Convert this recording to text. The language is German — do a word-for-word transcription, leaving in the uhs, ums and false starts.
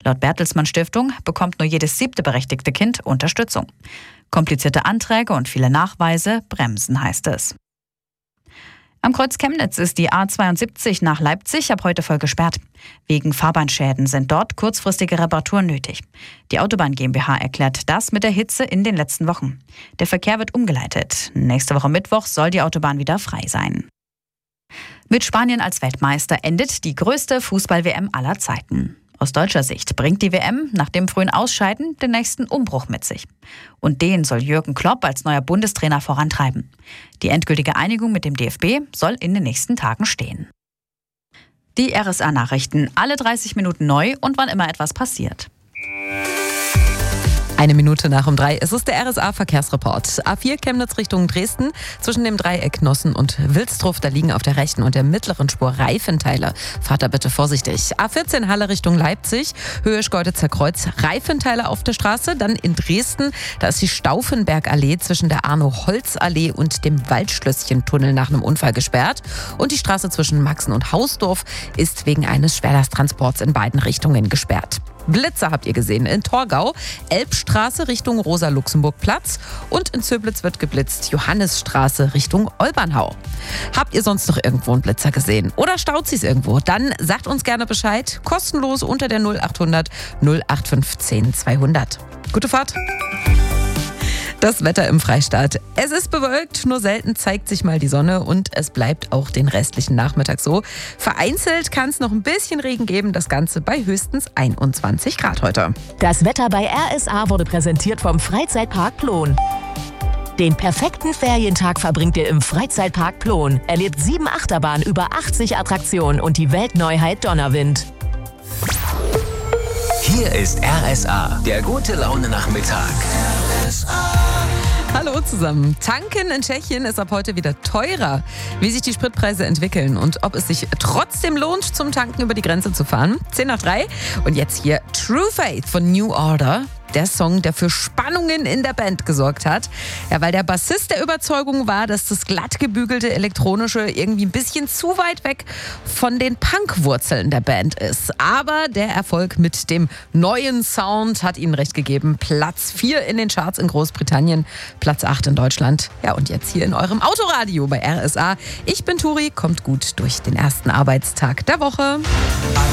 Laut Bertelsmann Stiftung bekommt nur jedes siebte berechtigte Kind Unterstützung. Komplizierte Anträge und viele Nachweise bremsen, heißt es. Am Kreuz Chemnitz ist die A zweiundsiebzig nach Leipzig ab heute voll gesperrt. Wegen Fahrbahnschäden sind dort kurzfristige Reparaturen nötig. Die Autobahn GmbH erklärt das mit der Hitze in den letzten Wochen. Der Verkehr wird umgeleitet. Nächste Woche Mittwoch soll die Autobahn wieder frei sein. Mit Spanien als Weltmeister endet die größte Fußball-W M aller Zeiten. Aus deutscher Sicht bringt die W M nach dem frühen Ausscheiden den nächsten Umbruch mit sich. Und den soll Jürgen Klopp als neuer Bundestrainer vorantreiben. Die endgültige Einigung mit dem D F B soll in den nächsten Tagen stehen. Die R S A-Nachrichten, alle dreißig Minuten neu und wann immer etwas passiert. Eine Minute nach um drei. Es ist der R S A-Verkehrsreport. A vier Chemnitz Richtung Dresden. Zwischen dem Dreieck Nossen und Wilsdruff, da liegen auf der rechten und der mittleren Spur Reifenteile. Fahrt da bitte vorsichtig. A vierzehn Halle Richtung Leipzig. Höhe Schkeuditzer Kreuz. Reifenteile auf der Straße. Dann in Dresden, da ist die Stauffenbergallee zwischen der Arno-Holz-Allee und dem Waldschlösschen-Tunnel nach einem Unfall gesperrt. Und die Straße zwischen Maxen und Hausdorf ist wegen eines Schwerlasttransports in beiden Richtungen gesperrt. Blitzer habt ihr gesehen in Torgau, Elbstraße Richtung Rosa-Luxemburg-Platz und in Zöblitz wird geblitzt, Johannisstraße Richtung Olbernhau. Habt ihr sonst noch irgendwo einen Blitzer gesehen oder staut sie's irgendwo? Dann sagt uns gerne Bescheid, kostenlos unter der null acht hundert null acht fünfzehn zweihundert. Gute Fahrt! Das Wetter im Freistaat. Es ist bewölkt, nur selten zeigt sich mal die Sonne und es bleibt auch den restlichen Nachmittag so. Vereinzelt kann es noch ein bisschen Regen geben, das Ganze bei höchstens einundzwanzig Grad heute. Das Wetter bei R S A wurde präsentiert vom Freizeitpark Plon. Den perfekten Ferientag verbringt ihr im Freizeitpark Plon. Erlebt sieben Achterbahnen, über achtzig Attraktionen und die Weltneuheit Donnerwind. Hier ist R S A, der gute Laune-Nachmittag. R S A. Hallo zusammen. Tanken in Tschechien ist ab heute wieder teurer. Wie sich die Spritpreise entwickeln und ob es sich trotzdem lohnt, zum Tanken über die Grenze zu fahren. zehn nach drei. Und jetzt hier True Faith von New Order. Der Song, der für Spannungen in der Band gesorgt hat. Ja, weil der Bassist der Überzeugung war, dass das glatt gebügelte Elektronische irgendwie ein bisschen zu weit weg von den Punkwurzeln der Band ist. Aber der Erfolg mit dem neuen Sound hat ihnen recht gegeben. Platz vier in den Charts in Großbritannien, Platz acht in Deutschland. Ja, und jetzt hier in eurem Autoradio bei R S A. Ich bin Turi, kommt gut durch den ersten Arbeitstag der Woche.